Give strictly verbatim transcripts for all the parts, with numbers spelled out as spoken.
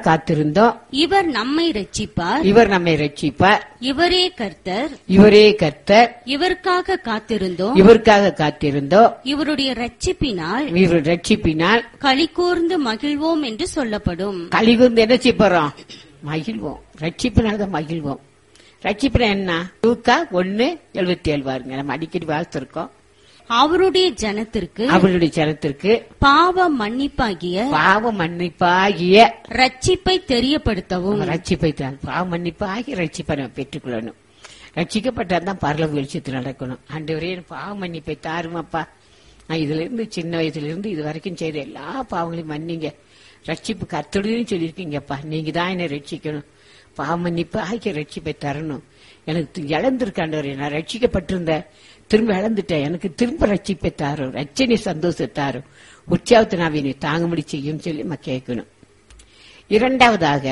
காத்திருந்தோம். இவர் நம்மை ரட்சிப்பார். இவர் நம்மை ரட்சிப்பார். இவரே கர்த்தர். இவரே கர்த்தர். இவருக்காக காத்திருந்தோம். இவருக்காக காத்திருந்தோம். இவருடைய ரட்சிப்பினால் இவர் ரட்சிப்பினால் களிகூர்ந்து மகிழ்வோம் என்று சொல்லப்படும். களிகூர்ந்து என்ன செய்ய போறோம்? மகிழ்வோம். ரட்சிப்பினால்தான் மகிழ்வோம். ரட்சிப்பினா என்ன? லூக்கா ஒன்னு எழுபத்தி ஏழு பாருங்க. நம்ம அடிக்கடி வாழ்த்திருக்கோம். அவருடைய ஜனத்திற்கு அவருடைய ஜனத்திற்கு பாவ மன்னிப்பாகிய பாவ மன்னிப்பாகிய ரட்சிப்பை தெரியப்படுத்தவும். ரட்சிப்பை தான் பாவ மன்னிப்பாகிய ரட்சிப்பை நம்ம பெற்றுக்கொள்ளணும். ரட்சிக்கப்பட்டாதான் பரலோக வெளிச்சத்தில் நடக்கணும். ஆண்டவரே பாவ மன்னிப்பை தாருமாப்பா, நான் இதுல இருந்து சின்ன வயசுல இருந்து இது வரைக்கும் செய்த எல்லா பாவங்களையும் மன்னிங்க, ரட்சிப்பு கர்த்தருடையன்னு சொல்லியிருக்கீங்கப்பா, நீங்க தான் என்னை ரட்சிக்கணும், பாவ மன்னிப்பு ஆகிய ரட்சிப்பை தரணும். எனக்கு இழந்திருக்காண்டவரே, நான் ரட்சிக்கப்பட்டிருந்த திரும்ப இழந்துட்டேன், எனக்கு திரும்ப ரட்சிப்பை தாரும், ரட்சணை சந்தோஷத்தாரும், உற்சாகத்தை நான் என்னை தாங்கும்படி செய்யும் சொல்லி நம்ம கேட்கணும். இரண்டாவதாக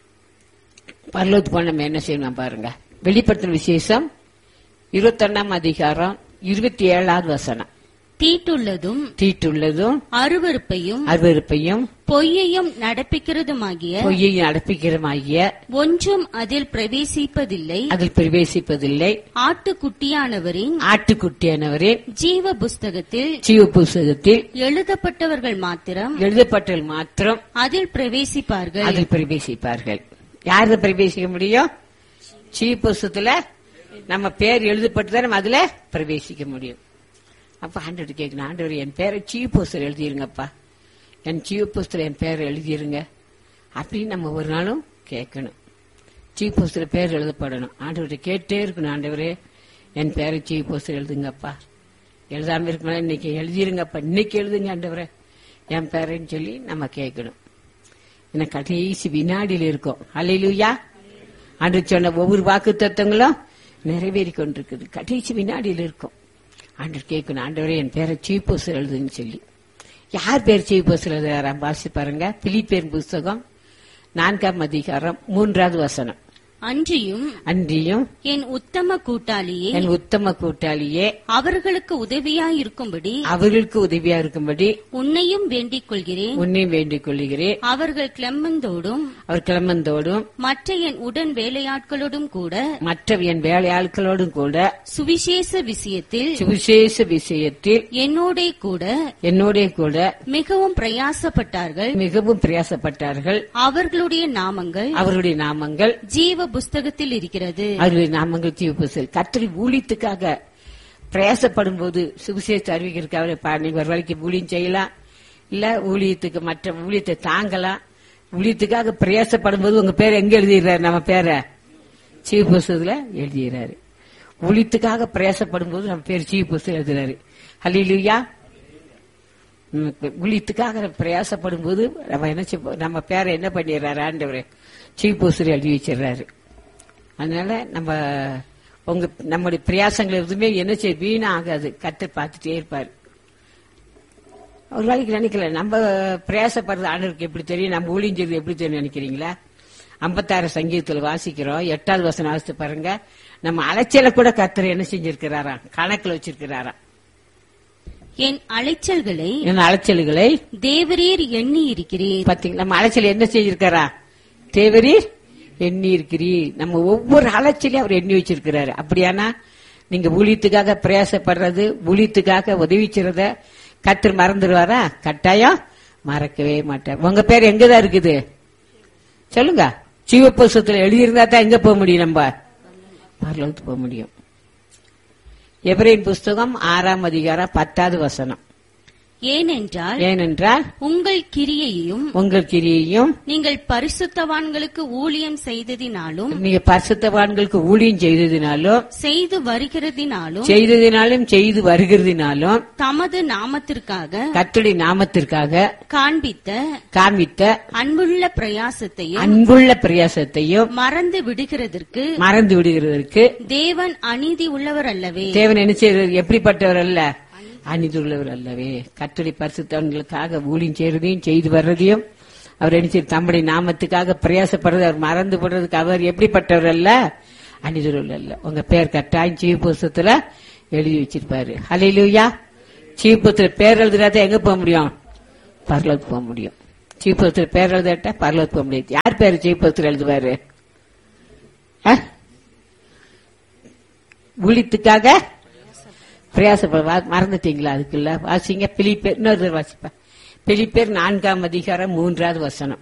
பரலோகத்துக்கு போன நம்ம என்ன செய்யணும் பாருங்க. வெளிப்படுத்தின விசேஷம் இருபத்தி ஒன்னாம் அதிகாரம் இருபத்தி ஏழாவது வசனம். தீட்டுள்ளதும் தீட்டுள்ளதும் அருவருப்பையும் அருவருப்பையும் பொய்யையும் நடப்பிக்கிறதுமாகிய பொய்யையும் நடப்பிக்கிறதுமாகிய ஒன்றும் அதில் பிரவேசிப்பதில்லை அதில் பிரவேசிப்பதில்லை ஆட்டுக்குட்டியானவரின் ஆட்டுக்குட்டியானவரே ஜீவ புஸ்தகத்தில் ஜீவ புஸ்தகத்தில் எழுதப்பட்டவர்கள் மாத்திரம் எழுதப்பட்டவர்கள் மாத்திரம் அதில் பிரவேசிப்பார்கள். அதில் பிரவேசிப்பார்கள். யாரு பிரவேசிக்க முடியும்? ஜீவ புஸ்தகத்துல நம்ம பேர் எழுதப்பட்டுதான் நம்ம அதுல பிரவேசிக்க முடியும். அப்ப ஆண்டவர் கேட்கணும், ஆண்டவர் என் பேரை ஜீவ புஸ்தகம் எழுதிருங்கப்பா, என் ஜீவ புஸ்தகம் என் பேரை எழுதிருங்க அப்படின்னு நம்ம ஒரு நாளும் கேட்கணும். ஜீவ புஸ்தகம் பேர் எழுதப்படணும். ஆண்டவரை கேட்டே இருக்கணும், ஆண்டவரே என் பேரை ஜீவ புஸ்தகம் எழுதுங்கப்பா, எழுதாம இருக்கணும் இன்னைக்கு எழுதிருங்கப்பா, இன்னைக்கு எழுதுங்க ஆண்டவரே என் பேரைன்னு சொல்லி நம்ம கேட்கணும். ஏன்னா கடைசி வினாடியில் இருக்கும். அல்லேலூயா. ஆண்டவர் சொன்ன ஒவ்வொரு வாக்கு தத்துவங்களும் நிறைவேறி கொண்டிருக்குது. கடைசி வினாடியில் இருக்கும். ஆண்டவர் கேட்கணும், ஆண்டவரே என் பேரை சீப் போஸ்டர் எழுதுன்னு சொல்லி. யார் பேர் சீப் போஸ்டர் எழுதுறாராம் வாசி பாருங்க. பிலிப்பியர் புஸ்தகம் நான்காம் அதிகாரம் மூன்றாவது வசனம். அன்றியும் அன்றியும் என் உத்தம கூட்டாளியே என் உத்தம கூட்டாளியே அவர்களுக்கு உதவியாயிருக்கும்படி அவர்களுக்கு உதவியா இருக்கும்படி உன்னையும் வேண்டிக் கொள்கிறேன் உன்னையும் வேண்டிக் கொள்கிறேன். அவர்கள் கிளம்பந்தோடும் அவர் கிளம்பந்தோடும் மற்ற என் உடன் வேலையாட்களோடும் கூட மற்ற என் வேலையாட்களோடும் கூட சுவிசேஷ விஷயத்தில் சுவிசேஷ விஷயத்தில் என்னோட கூட என்னோட கூட மிகவும் பிரயாசப்பட்டார்கள் மிகவும் பிரயாசப்பட்டார்கள். அவர்களுடைய நாமங்கள் அவருடைய நாமங்கள் ஜீவ புஸ்தகத்தில் இருக்கிறது. அவருடைய நாமங்கள் ஜீவ புஸ்தகம். கர்த்தர் ஊழியத்துக்காக பிரயாசப்படும் போது சுவிசேஷ அறிவிக்கிறதுக்காக நீங்க ஒரு வேலைக்கு ஊழியம் செய்யலாம், இல்ல ஊழியத்துக்கு மற்ற ஊழியத்தை தாங்கலாம். ஊழியத்துக்காக பிரயாசப்படும் போது உங்க பேரை எங்க எழுதிடுறாரு? நம்ம பேரை ஜீவ புஸ்தகத்துல எழுதிடுறாரு. ஊழியத்துக்காக பிரயாசப்படும் போது நம்ம பேர் ஜீவ புஸ்தகம் எழுதுறாரு. அல்லேலூயா. ஊழியத்துக்காக பிரயாசப்படும் போது நம்ம என்ன நம்ம பேரை என்ன பண்ணிடுறாரு? ஆண்டவரே சீப் போஸ்டர் எழுதி வச்சிடறாரு. அதனால நம்ம உங்க நம்முடைய பிரயாசங்கள் எதுவுமே என்ன செய்ய வீணா ஆகாது. கர்த்தர் பார்த்துட்டே இருப்பாரு. ஒரு வேலைக்கு நினைக்கல நம்ம பிரயாசப்படுறது ஆண்டவருக்கு எப்படி தெரியும், நம்ம ஊழியம் செய்வது எப்படி தெரியும் நினைக்கிறீங்களா? ஐம்பத்தாறு சங்கீதத்தில் வாசிக்கிறோம். எட்டாவது வசனம் வாசித்து பாருங்க. நம்ம அலைச்சலை கூட கர்த்தர் என்ன செஞ்சிருக்கிறாராம்? கணக்குல வச்சிருக்கிறாராம். என் அலைச்சல்களை என் அலைச்சல்களை தேவரீர் எண்ணி இருக்கிறீர். பாத்தீங்க, நம்ம அலைச்சல் என்ன செஞ்சிருக்காரா? தேவரீர் எண்ணி இருக்கிறீர். நம்ம ஒவ்வொரு அலைச்சலையும் அவர் எண்ணி வச்சிருக்கிறாரு. அப்படியானா நீங்க ஊழியத்துக்காக பிரயாசப்படுறது, ஊழியத்துக்காக உதவி செய்றத கர்த்தர் மறந்துடுவாரா? கட்டாயம் மறக்கவே மாட்டார். உங்க பேர் எங்கதான் இருக்குது சொல்லுங்க. ஜீவ புஸ்தகத்துல எழுதியிருந்தா தான் எங்க போக முடியும்? நம்ம பரலோகத்துக்கு போக முடியும். எபிரேயர் புஸ்தகம் ஆறாம் அதிகாரம் பத்தாவது வசனம். ஏனென்றால் ஏனென்றால் உங்கள் கிரியையும் உங்கள் கிரியையும் நீங்கள் பரிசுத்தவான்களுக்கு ஊழியம் செய்ததினாலும் நீங்க பரிசுத்தவான்களுக்கு ஊழியம் செய்ததினாலும் செய்து வருகிறதினாலும் செய்ததினாலும் செய்து வருகிறதினாலும் தமது நாமத்திற்காக கர்த்தருடைய நாமத்திற்காக காண்பித்த காண்பித்த அன்புள்ள பிரயாசத்தையும் அன்புள்ள பிரயாசத்தையும் மறந்து விடுகிறதற்கு மறந்து விடுகிறதற்கு தேவன் அநீதி உள்ளவர் அல்லவே. தேவன் என்ன செய்யறது? எப்படிப்பட்டவர் அல்ல? அநீதி உள்ளவர் அல்லவே. கர்த்தருடைய பரிசுத்தவான்களுக்காக ஊழியம் செய்யறதையும் செய்து வர்றதையும் அவர் என்ன செய்ய தம்முடைய நாமத்துக்காக பிரயாசப்படுறது அவர் மறந்து போடுறதுக்கு அவர் எப்படிப்பட்டவர் அல்ல? அநீதி உள்ளவர் அல்ல. உங்க பேர் கட்டாயம் ஜீவ புஸ்தகத்துல எழுதி வச்சிருப்பாரு. ஹல்லேலூயா. ஜீவ புஸ்தகத்துல பேர் எழுதுறாத எங்க போக முடியும்? பரலோகத்துக்கு போக முடியும். சீஃப் போஸ்டர் பேர் எழுதட்ட பரலோகத்துக்கு போக முடியாது. யார் பேரு சீஃப் போஸ்டர் எழுதுவாரு? ஊழியத்துக்காக பிரயாசப்பட மறந்துட்டீங்களா? அதுக்குள்ள வாசிங்க. பிலிப்பேர் இன்னொரு வாசிப்பா. பிலிப்பேர் நான்காம் அதிகாரம் மூன்றாவது வசனம்.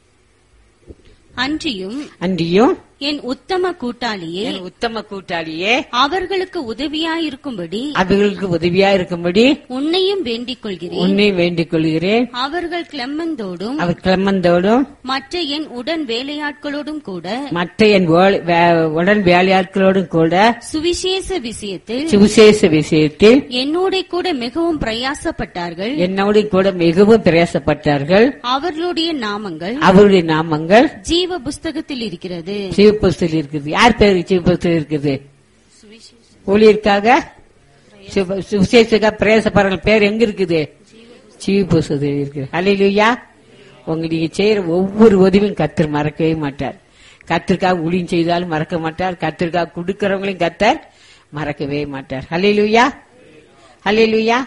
அன்றியும் அன்றியும் என் உத்தம கூட்டாளியே என் உத்தம கூட்டாளியே அவர்களுக்கு உதவியாயிருக்கும்படி அவர்களுக்கு உதவியா இருக்கும்படி உன்னையும் வேண்டிக் கொள்கிறேன் உன்னை வேண்டிக் கொள்கிறேன். அவர்கள் கிளெமந்தோடும் அவர் கிளமந்தோடும் மற்ற என் உடன் வேலையாட்களோடும் கூட மற்ற என் வேலை- வே- உடன் வேலையாட்களோடும் கூட சுவிசேஷ விஷயத்தில் சுவிசேஷ விஷயத்தில் என்னோட கூட மிகவும் பிரயாசப்பட்டார்கள். என்னோடு கூட மிகவும் பிரயாசப்பட்டார்கள். அவர்களுடைய நாமங்கள் அவருடைய நாமங்கள் ஜீவ புஸ்தகத்தில் இருக்கிறது. சிவபுஸ்தல் இருக்குது. யார் பேரு சிவபுஸ்தல் இருக்குது? ஊழியருக்காக சிவ- சுவிசேஷத்துக்காக பிரயாசப்படுற பேர் எங்க இருக்குது? சிவபுஸ்தல் இருக்குது. அல்லேலூயா. உங்க நீங்க செய்யற ஒவ்வொரு உதவியும் கர்த்தர் மறக்கவே மாட்டார். கர்த்தருக்காக ஊழியம் செய்தாலும் மறக்க மாட்டார். கர்த்தருக்காக கொடுக்கறவங்களையும் கர்த்தர் மறக்கவே மாட்டார். அல்லேலூயா, அல்லேலூயா.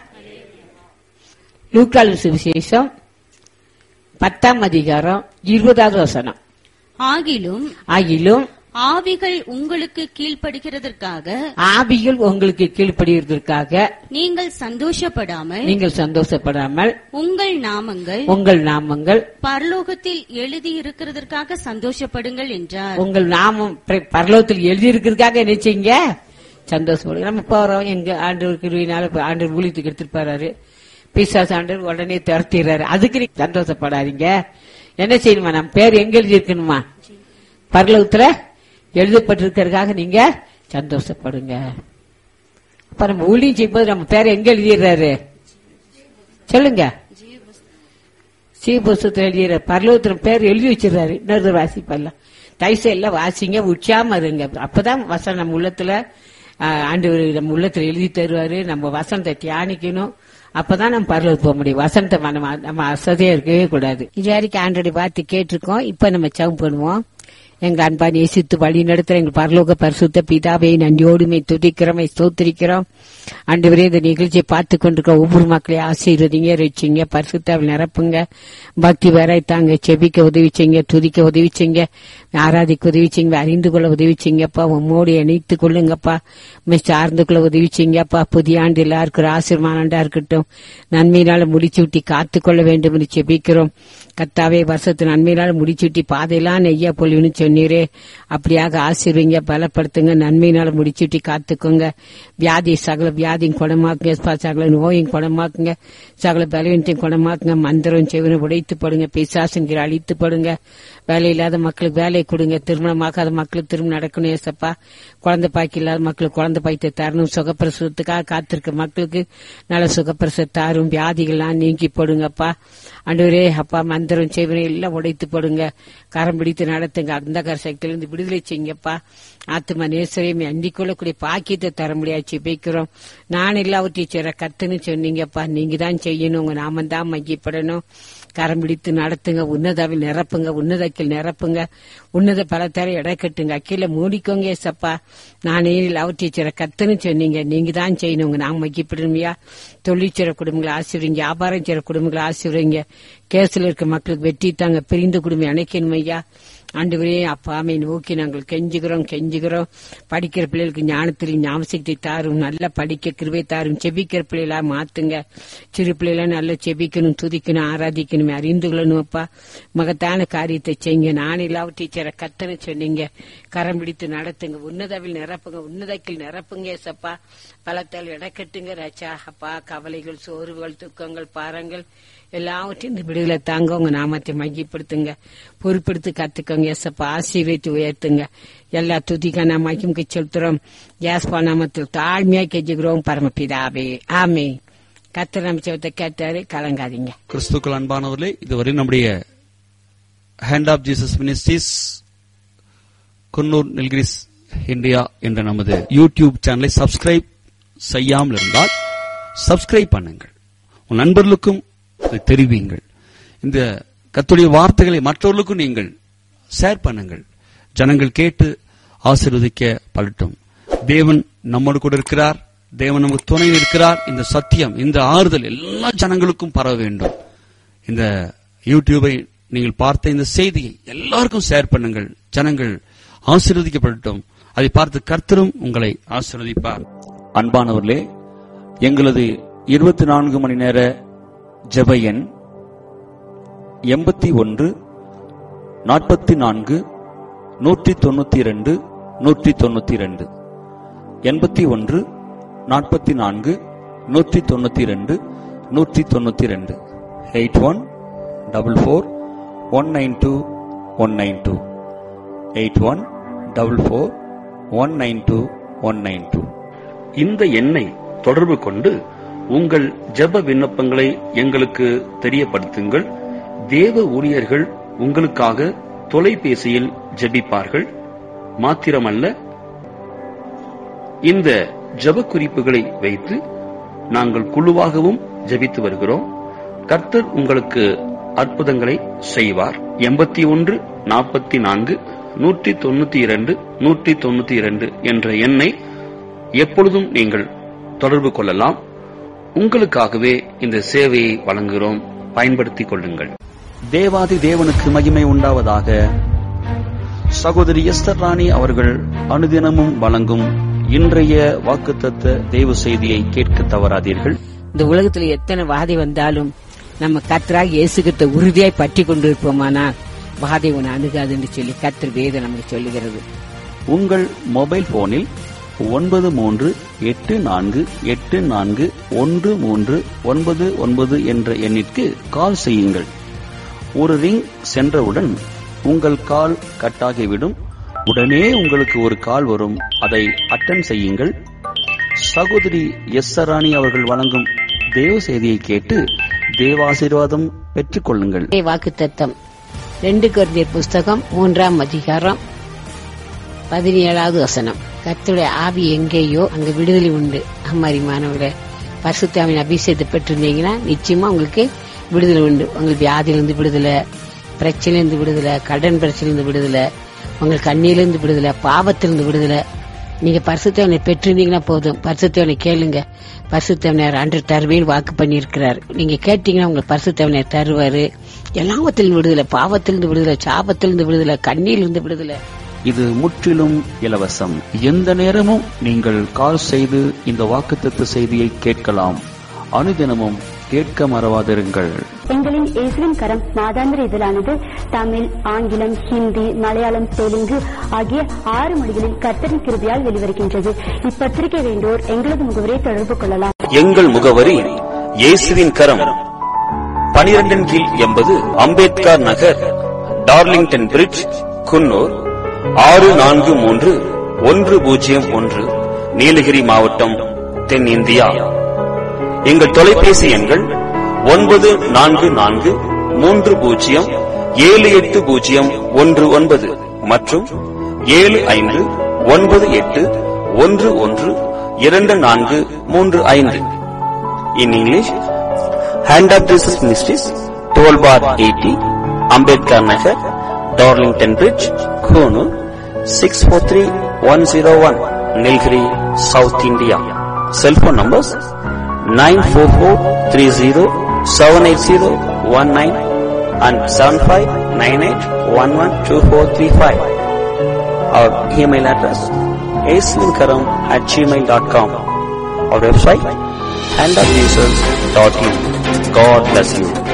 லூக்கால் சுவிசேஷம் பத்தாம் அதிகாரம் இருபதாவது வசனம். ஆகிலும் ஆகிலும் ஆவிகள் உங்களுக்கு கீழ்ப்படுகிறதற்காக ஆவிகள் உங்களுக்கு கீழ்ப்படிவதற்காக நீங்கள் சந்தோஷப்படாமல் நீங்கள் சந்தோஷப்படாமல் உங்கள் நாமங்கள் உங்கள் நாமங்கள் பரலோகத்தில் எழுதியிருக்கிறதற்காக சந்தோஷப்படுங்கள் என்றார். உங்கள் நாமம் பர- பரலோகத்தில் எழுதியிருக்கிறதுக்காக நினைச்சீங்க சந்தோஷப்படுங்க. நம்ம போறோம், எங்க ஆண்டவர் கிருபையினால இப்ப ஆண்டவர் ஊழியத்துக்கு எடுத்துட்டு போறாரு. பிசாசு ஆண்டவர் உடனே துரத்திடுறாரு. அதுக்கு நீங்க சந்தோஷப்படாதீங்க. என்ன செய்யணுமா? நம்ம பேர் எங்க எழுதி இருக்கணுமா? பரலோகத்துல எழுதப்பட்டிருக்கிறதுக்காக நீங்க சந்தோஷப்படுங்க. அப்ப நம்ம ஊழியம் செய்யும்போது நம்ம பேரை எங்க எழுதிடுறாரு சொல்லுங்க? சீபுஸ்தகத்துல எழுதிடுற பரலோகத்துல பேர் எழுதி வச்சிடறாரு. இன்னொரு வாசிப்பெல்லாம் தைச எல்லாம் வாசிங்க, உச்சாம இருங்க. அப்பதான் வசனம் நம்ம உள்ளத்துல ஆஹ், ஆண்டவர் நம்ம உள்ளத்துல எழுதி தருவாரு. நம்ம வசனத்தை தியானிக்கணும். அப்பதான் நம்ம பரலோகத்துக்கு போக முடியும். வசனத்தை நம்ம நம்ம அசதியா இருக்கவே கூடாது. இது வரைக்கும் ஆண்டோட பார்த்து கேட்டிருக்கோம். இப்ப நம்ம ஜெபம் பண்ணுவோம். எங்க அன்பா நேசித்து வழி நடத்துற எங்க பரலோக பரிசுத்த பிதாவை நன்றியோடுமை துதிக்கிறோம், ஸ்தோத்திரிக்கிறோம். ஆண்டவரே, இந்த நிகழ்ச்சியை பார்த்து கொண்டிருக்க ஒவ்வொரு மக்களையும் ஆசீர்வதிங்க, ரட்சிங்க, பரிசுத்தாவில் நிரப்புங்க, பக்தி வரைத்தாங்க, செபிக்க உதவிச்சிங்க, துதிக்க உதவிச்சிங்க, ஆராதிக்க உதவிச்சிங்க, அறிந்து கொள்ள உதவிச்சிங்கப்பா. உம்மோடு இணைத்துக் கொள்ளுங்கப்பா. சார்ந்து கொள்ள உதவிச்சிங்கப்பா. புதிய ஆண்டு எல்லாருக்கும் ஆசீர்வாத ஆண்டா இருக்கட்டும். நன்மையினால முடிச்சு விட்டி காத்துக்கொள்ள வேண்டும் என்று செபிக்கிறோம். கர்த்தாவே, வருஷத்து நன்மையினால முடிச்சு விட்டி பாதையெல்லாம் நெய்யா பொழிவுன்னு சொன்னீரே, அப்படியாக ஆசீர்வீங்க, பலப்படுத்துங்க. நன்மையினால முடிச்சு விட்டி காத்துக்கோங்க. வியாதி சகல வியாதியும் குணமாக்குங்க, சகல நோயும் குணமாக்குங்க, சகல பலவீனத்தையும் குணமாக்குங்க. மந்திரம் செவினை உடைத்து படுங்க, பிசாசுங்கிற அழித்து படுங்க. வேலை இல்லாத மக்களுக்கு வேலை கொடுங்க. திருமணமாகாத மக்களுக்கு திருமணம் நடக்கணும் ஏசப்பா. குழந்தை பாக்கி இல்லாத மக்களுக்கு குழந்தை பாய்த்து தரணும். சுகப்பிரசவத்துக்காக காத்திருக்க மக்களுக்கு நல்ல சுகப்பிரசவ தாரும். வியாதிகள்லாம் நீக்கி போடுங்கப்பா. ஆண்டவரே அப்பா, மந்திரம் செய்வனை எல்லாம் உடைத்து போடுங்க. கரம் பிடித்து நடத்துங்க. அந்த கர சக்தியிலிருந்து விடுதலை செய்யுங்கப்பா. ஆத்மா நேசரையும் அண்டிக் கொள்ளக்கூடிய பாக்கியத்தை தர முடியாது ஜெபிக்கிறோம். நான் எல்லாவற்றையும் செய்ற கத்துன்னு சொன்னீங்கப்பா. நீங்க தான் செய்யணும். உங்க நாமம் தான் மையப்படணும். கரம் பிடித்து நடத்துங்க. உன்னதாவில் நிரப்புங்க, உன்னதக்கில் நிரப்புங்க. உன்னத பலத்தார எடை கட்டுங்க. அக்கீழ மூடிக்கோங்க ஏசப்பா. நானே எல்லாவற்றையும் செய்ற கத்துன்னு சொன்னீங்க. நீங்க தான் செய்யணும். உங்க நாம மையப்படணுமையா. தொழிற்சிற குடும்பங்களை ஆசீர்வீங்க, வியாபாரம் செய்ற குடும்பங்களை ஆசீர்வீங்க. கேஸ்ல இருக்க மக்களுக்கு வெற்றி தாங்க. பிரிந்த குடும்பம் அணைக்கணும் ஐயா. ஆண்டவரே அப்பாமை நோக்கி நாங்கள் கெஞ்சுகிறோம் கெஞ்சுகிறோம். படிக்கிற பிள்ளைகளுக்கு ஞானத்திலையும் ஞாபகத்தை தாரும். நல்லா படிக்க கிருபை தாரும். செபிக்கிற பிள்ளைகளா மாத்துங்க. சிறு பிள்ளைகளா நல்லா செபிக்கணும், துதிக்கணும், ஆராதிக்கணும், அறிந்து கொள்ளணும். அப்பா, மகத்தான காரியத்தை செய்யுங்க. நான் எல்லாவற்றையும் செய்ற கத்தனை சொன்னீங்க. கரம் பிடித்து நடத்துங்க. உன்னதவில் நிரப்புங்க, உன்னதக்கில் நிரப்புங்க ஏசப்பா. பலத்தால் இடக்கட்டுங்க ராஜா. அப்பா, கவலைகள், சோர்வுகள், துக்கங்கள், பாரங்கள் எல்லாவற்றையும் இந்த விடுதலை தாங்க. உங்க நாமத்தை மையப்படுத்துங்க, பொறுப்படுத்தி கத்துக்கோங்க ஏசப்பா. ஆசீர்வதித்து உயர்த்துங்க. எல்லா துதிக்கான மையமுக்கு செலுத்துறோம். யாஸ்பா நாமத்தில் தாழ்மையா கெஞ்சுகிறோம் பரமபிதாவே, ஆமே. கர்த்தர் நம்ம ஜெபத்தை கேட்டாரு, கலங்காதீங்க. கிறிஸ்துக்கள் அன்பானவர்களே, இதுவரை நம்முடைய hand of Jesus ministries Coonoor Nilgiris India என்ற நமது யூடியூப் சேனலை சப்ஸ்கிரைப் செய்யாமல் இருந்தால் சப்ஸ்கிரைப் பண்ணுங்கள். உன் நண்பர்களுக்கும் தெரிவிங்கள். இந்த கர்த்தருடைய வார்த்தைகளை மற்றவர்களுக்கும் நீங்கள் ஷேர் பண்ணுங்கள். ஜனங்கள் கேட்டு ஆசீர்வதிக்க படட்டும். தேவன் நம்மோடு கூட இருக்கிறார். தேவன் நமக்கு துணை இருக்கிறார். இந்த சத்தியம், இந்த ஆறுதல் எல்லா ஜனங்களுக்கும் பரவ வேண்டும். இந்த யூடியூபை நீங்கள் பார்த்த இந்த செய்தியை எல்லாருக்கும் ஷேர் பண்ணுங்கள். ஜனங்கள் ஆசீர்வதிக்கப்படட்டும். அதை பார்த்து கர்த்தரும் உங்களை ஆசீர்வதிப்பார். அன்பானவர்களே, எங்களது இருபத்தி நான்கு மணி நேர ஜெப எண் எண்பத்தி ஒன்று நாற்பத்தி நான்கு நூற்றி தொண்ணூத்தி இரண்டு நூற்றி தொண்ணூத்தி இரண்டு எண்பத்தி ஒன்று நாற்பத்தி நான்கு நூற்றி தொண்ணூத்தி இரண்டு நூற்றி தொண்ணூத்தி இரண்டு eight one double four one nine two one nine two eight one double four one nine two one nine two. இந்த எண்ணை தொடர்பு கொண்டு உங்கள் ஜெப விண்ணப்பங்களை எங்களுக்கு தெரியப்படுத்துங்கள். தேவ ஊழியர்கள் உங்களுக்காக தொலைபேசியில் ஜெபிப்பார்கள். மாத்திரமல்ல, இந்த ஜெப குறிப்புகளை வைத்து நாங்கள் குழுவாகவும் ஜெபித்து வருகிறோம். கர்த்தர் உங்களுக்கு அற்புதங்களை செய்வார். எண்பத்தி ஒன்று நாற்பத்தி நான்கு நூற்றி தொண்ணூத்தி இரண்டு நூற்றி தொண்ணூத்தி இரண்டு என்ற எண்ணை எப்பொழுதும் நீங்கள் தொடர்பு கொள்ளலாம். உங்களுக்காகவே இந்த சேவையை வழங்குகிறோம். பயன்படுத்திக் கொள்ளுங்கள். தேவாதி தேவனுக்கு மகிமை உண்டாவதாக. சகோதரி எஸ்தர் ராணி அவர்கள் அனுதினமும் வழங்கும் இன்றைய வாக்குத்தத்த தேவ செய்தியை கேட்க தவறாதீர்கள். இந்த உலகத்துல எத்தனை வாதை வந்தாலும் நம்ம கர்த்தராகிய இயேசு கிறிஸ்துவை உறுதியாய் பற்றி கொண்டிருப்போமானால் வாதை உன்னை அணுகாதுன்னு சொல்லி கர்த்தர் வேதம் நமக்கு சொல்லுகிறது. உங்கள் மொபைல் போனில் ஒன்பது மூன்று எட்டு நான்கு எட்டு நான்கு ஒன்று மூன்று ஒன்பது ஒன்பது என்ற எண்ணிற்கு கால் செய்யுங்கள். ஒரு ரிங் சென்றவுடன் உங்கள் கால் கட்டாகிவிடும். உடனே உங்களுக்கு ஒரு கால் வரும். அதை அட்டெண்ட் செய்யுங்கள். சகோதரி எஸ் ராணி அவர்கள் வழங்கும் தேவ செய்தியை கேட்டு தேவாசீர்வாதம் பெற்றுக் கொள்ளுங்கள். வாக்குத்தத்தம் ரெண்டு கொரிந்தியர் புஸ்தகம் மூன்றாம் அதிகாரம் பதினேழாவது வசனம். கர்த்தருடைய ஆவி எங்கேயோ அங்க விடுதலை உண்டு. அம்மாரிமானவர்களே, பரிசுத்தாவின் அபிஷேகத்தை பெற்றிருந்தீங்கன்னா நிச்சயமா உங்களுக்கு விடுதலை உண்டு. உங்களுக்கு வியாதியிலிருந்து விடுதலை, பிரச்சனையிலிருந்து விடுதலை, கடன் பிரச்சனையிலிருந்து விடுதலை, உங்களுக்கு கண்ணியிலிருந்து விடுதலை, பாவத்திலிருந்து விடுதலை. நீங்க பரிசுத்தவனை பெற்றிருந்தீங்கன்னா போதும். பரிசுத்தவனை கேளுங்க. பரிசுத்தவனர் அன்று தருவேன் வாக்கு பண்ணி இருக்கிறார். நீங்க கேட்டீங்கன்னா உங்களுக்கு பரிசுத்தவனர் தருவாரு. எல்லாவத்திலிருந்து விடுதலை, பாவத்திலிருந்து விடுதலை, சாபத்திலிருந்து விடுதலை, கண்ணியிலிருந்து விடுதலை. இது முற்றிலும் இலவசம். எந்த நேரமும் நீங்கள் கால் செய்து இந்த வாக்குத்தத்த செய்தியை கேட்கலாம். அனுதினமும் கேட்க மறவாதிருங்கள். எங்களின் இயேசுவின் கரம் மாதாந்திர இதழானது தமிழ், ஆங்கிலம், ஹிந்தி, மலையாளம், தெலுங்கு ஆகிய ஆறு மொழிகளில் கர்த்தரின் கிருபையால் வெளிவருகின்றது. இப்பத்திரிகை வேண்டோர் எங்களது முகவரியை தொடர்பு கொள்ளலாம். எங்கள் முகவரி இயேசுவின் கரம், பனிரெண்டின் கீழ் எண்பது அம்பேத்கர் நகர், டார்லிங்டன் பிரிட்ஜ், குன்னூர் ஆறு நான்கு மூன்று ஒன்று பூஜ்ஜியம் ஒன்று, நீலகிரி மாவட்டம், தென்னிந்தியா. எங்கள் தொலைபேசி எண்கள் ஒன்பது நான்கு நான்கு மூன்று பூஜ்ஜியம் ஏழு எட்டு பூஜ்ஜியம் ஒன்று ஒன்பது மற்றும் ஏழு ஐந்து ஒன்பது எட்டு ஒன்று ஒன்று இரண்டு நான்கு மூன்று ஐந்து. In English, hand of Jesus ministries, twelve bar eighty, Ambedkar Nagar, Darlington bridge, Coonoor six four three one zero one, Nilgiri, south India. Cellphone numbers nine four four three zero seven eight zero one nine and seven five nine eight one one two four three five. Our email address aislinkaram at gmail dot com. Our website hand of jesus dot in. God bless you.